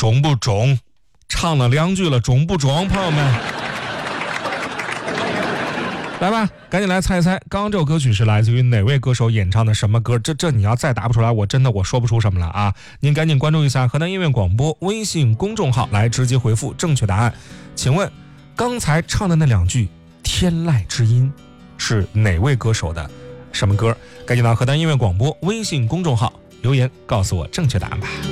中不中？唱了2句了，中不中？朋友们，来吧，赶紧来猜一猜，刚刚这首歌曲是来自于哪位歌手演唱的什么歌？这你要再答不出来，我说不出什么了啊！您赶紧关注一下河南音乐广播微信公众号，来直接回复正确答案。请问，刚才唱的那2句天籁之音是哪位歌手的什么歌？赶紧到河南音乐广播微信公众号留言告诉我正确答案吧。